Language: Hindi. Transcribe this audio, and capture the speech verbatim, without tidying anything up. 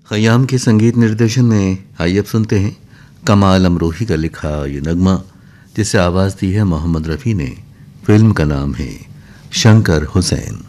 खयाम के संगीत निर्देशन में आइए अब सुनते हैं कमाल अमरोही का लिखा ये नगमा, जिसे आवाज़ दी है मोहम्मद रफ़ी ने। फिल्म का नाम है शंकर हुसैन।